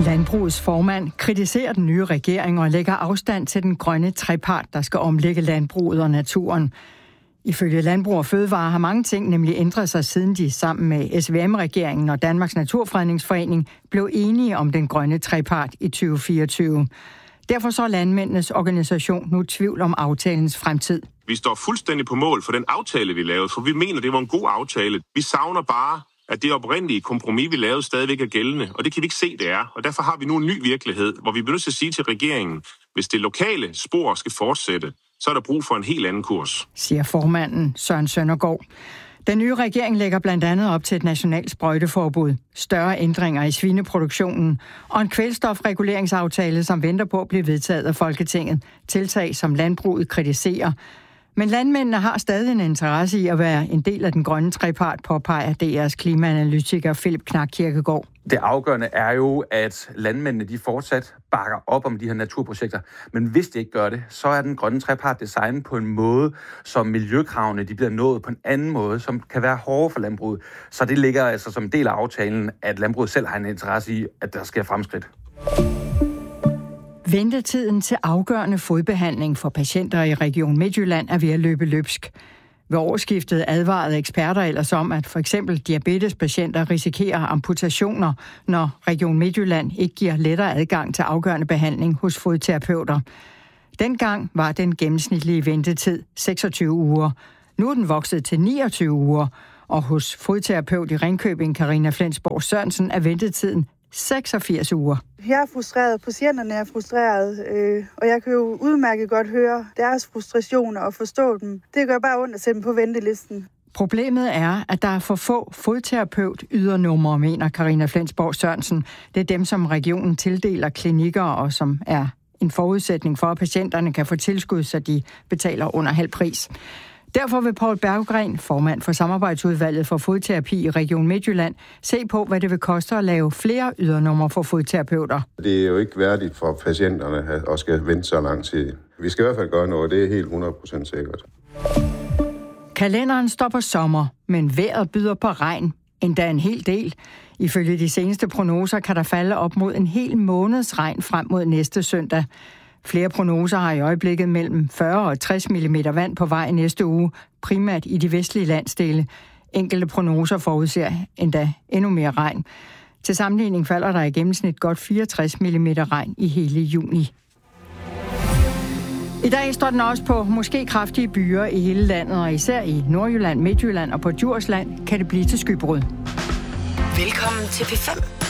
Landbrugets formand kritiserer den nye regering og lægger afstand til den grønne trepart, der skal omlægge landbruget og naturen. Ifølge Landbrug og Fødevare har mange ting nemlig ændret sig, siden de sammen med SVM-regeringen og Danmarks Naturfredningsforening blev enige om den grønne trepart i 2024. Derfor så er landmændenes organisation nu tvivl om aftalens fremtid. Vi står fuldstændig på mål for den aftale, vi lavede, for vi mener, det var en god aftale. Vi savner bare, at det oprindelige kompromis, vi lavede, stadigvæk er gældende, og det kan vi ikke se, det er. Og derfor har vi nu en ny virkelighed, hvor vi bliver nødt til at sige til regeringen, hvis det lokale spor skal fortsætte, så er der brug for en helt anden kurs, siger formanden Søren Søndergaard. Den nye regering lægger blandt andet op til et nationalt sprøjteforbud, større ændringer i svineproduktionen og en kvælstofreguleringsaftale, som venter på at blive vedtaget af Folketinget. Tiltag, som landbruget kritiserer. Men landmændene har stadig en interesse i at være en del af den grønne trepart, påpeger DR's klimaanalytiker Philip Knak Kirkegaard. Det afgørende er jo, at landmændene de fortsat bakker op om de her naturprojekter. Men hvis de ikke gør det, så er den grønne trepart designet på en måde, som miljøkravene de bliver nået på en anden måde, som kan være hårdere for landbruget. Så det ligger altså som en del af aftalen, at landbruget selv har en interesse i, at der sker fremskridt. Ventetiden til afgørende fodbehandling for patienter i Region Midtjylland er ved at løbe løbsk. Ved årsskiftet advarede eksperter ellers om, at for eksempel diabetespatienter risikerer amputationer, når Region Midtjylland ikke giver lettere adgang til afgørende behandling hos fodterapeuter. Dengang var den gennemsnitlige ventetid 26 uger. Nu er den vokset til 29 uger, og hos fodterapeut i Ringkøbing, Karina Flensborg Sørensen, er ventetiden 86 uger. Jeg er frustreret, patienterne er frustreret, og jeg kan jo udmærket godt høre deres frustrationer og forstå dem. Det gør bare ondt at sætte dem på ventelisten. Problemet er, at der er for få fodterapeut-ydernumre, mener Karina Flensborg Sørensen. Det er dem, som regionen tildeler klinikker, og som er en forudsætning for, at patienterne kan få tilskud, så de betaler under halv pris. Derfor vil Poul Berggren, formand for samarbejdsudvalget for fodterapi i Region Midtjylland, se på, hvad det vil koste at lave flere ydernumre for fodterapeuter. Det er jo ikke værdigt for patienterne at skal vente så lang tid. Vi skal i hvert fald gøre noget, det er helt 100% sikkert. Kalenderen står på sommer, men vejret byder på regn, endda en hel del. Ifølge de seneste prognoser kan der falde op mod en hel måneds regn frem mod næste søndag. Flere prognoser har i øjeblikket mellem 40 og 60 mm vand på vej næste uge, primært i de vestlige landsdele. Enkelte prognoser forudser endda endnu mere regn. Til sammenligning falder der i gennemsnit godt 64 mm regn i hele juni. I dag står den også på måske kraftige byer i hele landet, og især i Nordjylland, Midtjylland og på Djursland kan det blive til skybrud. Velkommen til P5.